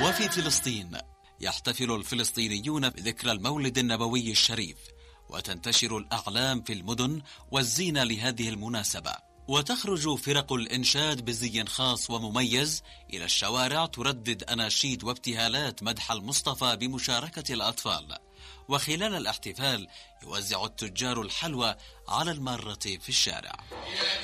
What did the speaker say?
وفي فلسطين يحتفل الفلسطينيون بذكرى المولد النبوي الشريف، وتنتشر الأعلام في المدن والزينة لهذه المناسبة، وتخرج فرق الإنشاد بزي خاص ومميز إلى الشوارع تردد أناشيد وابتهالات مدح المصطفى بمشاركة الأطفال. وخلال الاحتفال يوزع التجار الحلوى على المارة في الشارع.